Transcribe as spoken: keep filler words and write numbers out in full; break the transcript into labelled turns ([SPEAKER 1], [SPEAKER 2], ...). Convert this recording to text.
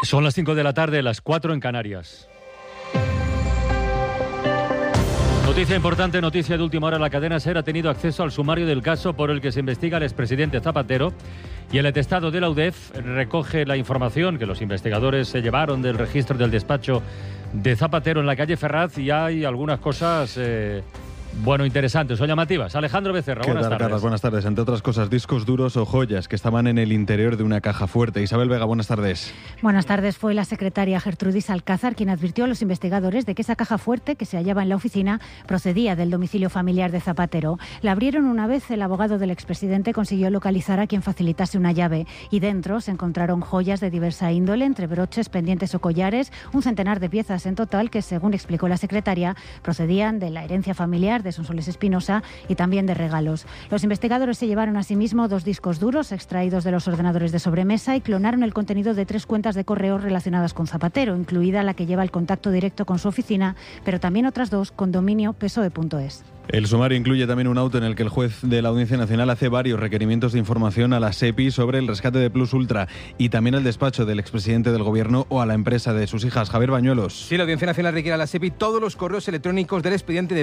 [SPEAKER 1] Son las cinco de la tarde, las cuatro en Canarias. Noticia importante, noticia de última hora. La cadena SER ha tenido acceso al sumario del caso por el que se investiga al expresidente Zapatero, y el atestado de la U D E F recoge la información que los investigadores se llevaron del registro del despacho de Zapatero en la calle Ferraz, y hay algunas cosas... Eh, Bueno, interesantes o llamativas. Alejandro Becerra,
[SPEAKER 2] ¿Qué
[SPEAKER 1] buenas
[SPEAKER 2] tal,
[SPEAKER 1] tardes.
[SPEAKER 2] Carlos? Buenas tardes. Entre otras cosas, discos duros o joyas que estaban en el interior de una caja fuerte. Isabel Vega, buenas tardes.
[SPEAKER 3] Buenas tardes. Fue la secretaria Gertrudis Alcázar quien advirtió a los investigadores de que esa caja fuerte que se hallaba en la oficina procedía del domicilio familiar de Zapatero. La abrieron una vez, el abogado del expresidente consiguió localizar a quien facilitase una llave, y dentro se encontraron joyas de diversa índole, entre broches, pendientes o collares, un centenar de piezas en total que, según explicó la secretaria, procedían de la herencia familiar de Sonsoles Espinosa y también de regalos. Los investigadores se llevaron asimismo dos discos duros extraídos de los ordenadores de sobremesa y clonaron el contenido de tres cuentas de correo relacionadas con Zapatero, incluida la que lleva el contacto directo con su oficina, pero también otras dos con dominio P S O E punto es.
[SPEAKER 2] El sumario incluye también un auto en el que el juez de la Audiencia Nacional hace varios requerimientos de información a la SEPI sobre el rescate de Plus Ultra y también al despacho del expresidente del Gobierno o a la empresa de sus hijas. Javier Bañuelos.
[SPEAKER 4] Sí, la Audiencia Nacional requiere a la SEPI todos los correos electrónicos del expediente de